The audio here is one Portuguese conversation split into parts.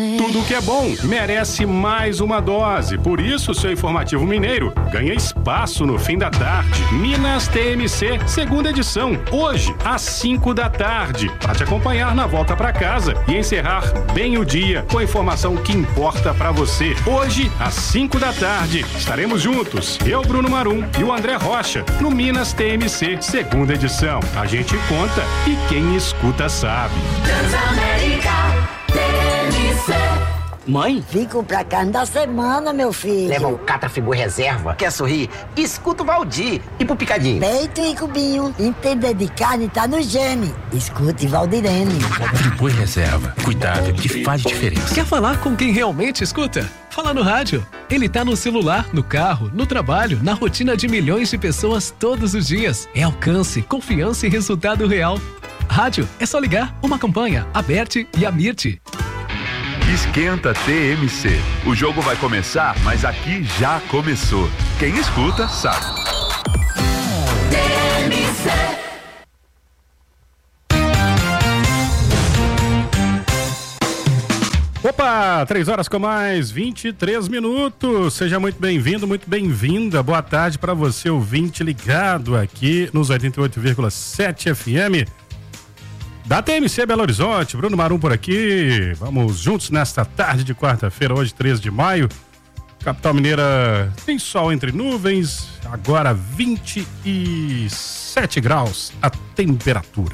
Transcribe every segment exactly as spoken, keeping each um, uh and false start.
Tudo que é bom merece mais uma dose. Por isso, seu Informativo Mineiro ganha espaço no fim da tarde. Minas T M C, segunda edição. Hoje, às cinco da tarde. Para te acompanhar na volta para casa e encerrar bem o dia com a informação que importa para você. Hoje, às cinco da tarde, estaremos juntos. Eu, Bruno Marum e o André Rocha, no Minas T M C, segunda edição. A gente conta e quem escuta sabe. Transamérica T M C. Mãe? Fico pra carne da semana, meu filho. Leva o Catrafigor Reserva. Quer sorrir? Escuta o Valdir. E pro Picadinho? Peito e cubinho. Entender de carne tá no gene. Escute Valdirene. Friboi Reserva. Cuidado que faz diferença. Quer falar com quem realmente escuta? Fala no rádio. Ele tá no celular, no carro, no trabalho, na rotina de milhões de pessoas todos os dias. É alcance, confiança e resultado real. Rádio, é só ligar uma campanha, Aberte e Amirte. Esquenta T M C. O jogo vai começar, mas aqui já começou. Quem escuta, sabe. T M C. Opa, três horas com mais vinte e três minutos. Seja muito bem-vindo, muito bem-vinda. Boa tarde para você, ouvinte ligado aqui nos oitenta e oito vírgula sete F M. Da T M C Belo Horizonte, Bruno Marum por aqui. Vamos juntos nesta tarde de quarta-feira, hoje três de maio. Capital Mineira tem sol entre nuvens, agora vinte e sete graus a temperatura.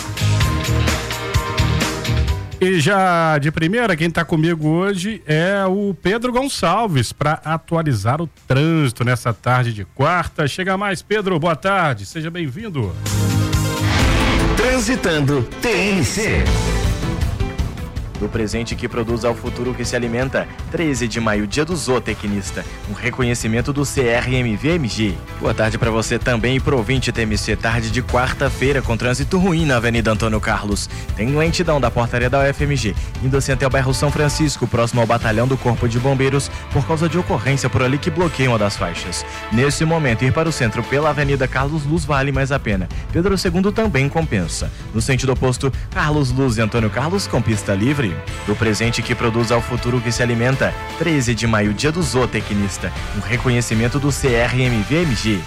E já de primeira, quem está comigo hoje é o Pedro Gonçalves para atualizar o trânsito nessa tarde de quarta. Chega mais, Pedro, boa tarde, seja bem-vindo. Transitando T M C. Do presente que produz ao futuro que se alimenta. treze de maio, dia do zootecnista. Um reconhecimento do C R M V M G. Boa tarde para você também e pro ouvinte T M C. Tarde de quarta-feira com trânsito ruim na Avenida Antônio Carlos. Tem lentidão da portaria da U F M G, indo assim até o bairro São Francisco, próximo ao batalhão do Corpo de Bombeiros, por causa de ocorrência por ali que bloqueia uma das faixas. Nesse momento, ir para o centro pela Avenida Carlos Luz vale mais a pena. Pedro segundo também compensa. No sentido oposto, Carlos Luz e Antônio Carlos com pista livre. Do presente que produz ao futuro que se alimenta. treze de maio, dia do zootecnista. Um reconhecimento do C R M V M G.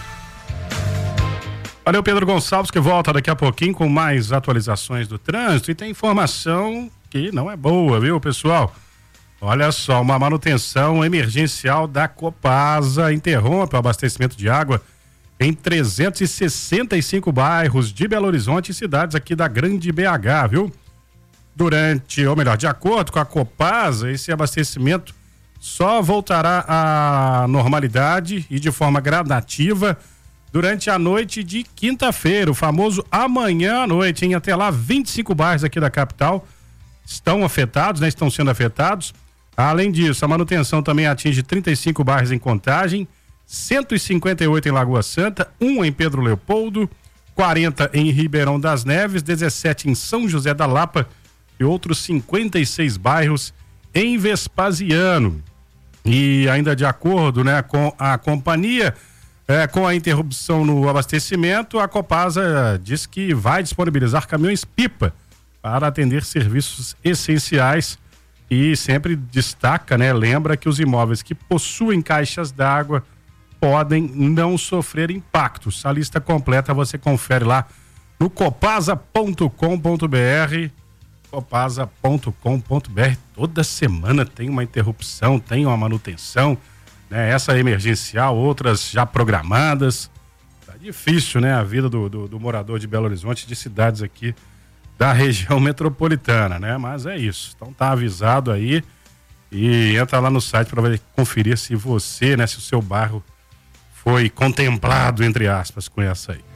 Valeu, Pedro Gonçalves, que volta daqui a pouquinho com mais atualizações do trânsito. E tem informação que não é boa, viu, pessoal? Olha só, uma manutenção emergencial da Copasa interrompe o abastecimento de água em trezentos e sessenta e cinco bairros de Belo Horizonte e cidades aqui da Grande B H, viu? Durante, ou melhor, de acordo com a Copasa, esse abastecimento só voltará à normalidade e de forma gradativa durante a noite de quinta-feira, o famoso amanhã à noite, hein? Até lá, vinte e cinco bairros aqui da capital estão afetados, né? Estão sendo afetados. Além disso, a manutenção também atinge trinta e cinco bairros em Contagem, cento e cinquenta e oito em Lagoa Santa, um em Pedro Leopoldo, quarenta em Ribeirão das Neves, dezessete em São José da Lapa, e outros cinquenta e seis bairros em Vespasiano. E ainda de acordo, né, com a companhia, é, com a interrupção no abastecimento, a Copasa diz que vai disponibilizar caminhões-pipa para atender serviços essenciais e sempre destaca, né, lembra que os imóveis que possuem caixas d'água podem não sofrer impactos. A lista completa você confere lá no copasa ponto com ponto br. copasa ponto com ponto br. Toda semana tem uma interrupção, tem uma manutenção, né? Essa é emergencial, outras já programadas. Tá difícil, né? A vida do, do, do morador de Belo Horizonte, de cidades aqui da região metropolitana, né? Mas é isso. Então tá avisado aí e entra lá no site para conferir se você, né? Se o seu bairro foi contemplado, entre aspas, com essa aí.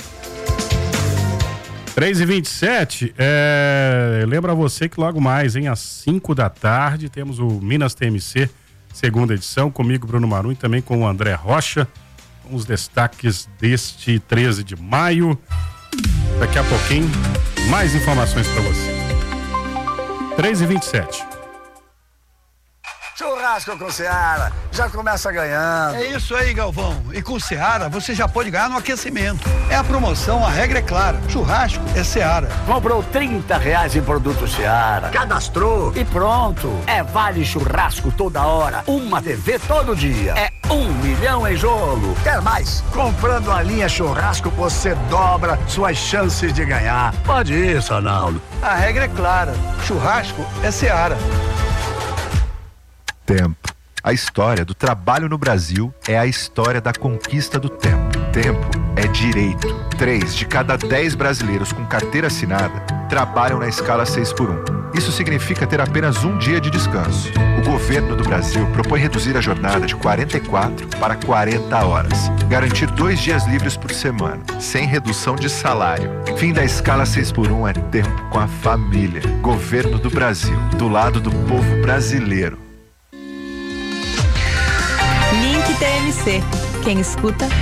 três e vinte e sete, é, lembra você que logo mais, hein, às cinco da tarde, temos o Minas T M C, segunda edição, comigo, Bruno Marum, e também com o André Rocha, com os destaques deste treze de maio. Daqui a pouquinho, mais informações para você. três e vinte e sete. Churrasco com Seara, já começa ganhando. É isso aí, Galvão. E com Seara, você já pode ganhar no aquecimento. É a promoção, a regra é clara. Churrasco é Seara. Comprou trinta reais em produto Seara, cadastrou e pronto. É vale churrasco toda hora, uma T V todo dia. É um milhão em jogo. Quer mais? Comprando a linha churrasco, você dobra suas chances de ganhar. Pode isso, Arnaldo. A regra é clara. Churrasco é Seara. Tempo. A história do trabalho no Brasil é a história da conquista do tempo. Tempo é direito. Três de cada dez brasileiros com carteira assinada trabalham na escala seis por um. Isso significa ter apenas um dia de descanso. O governo do Brasil propõe reduzir a jornada de quarenta e quatro para quarenta horas. Garantir dois dias livres por semana, sem redução de salário. Fim da escala seis por um é tempo com a família. Governo do Brasil, do lado do povo brasileiro. Link T M C. Quem escuta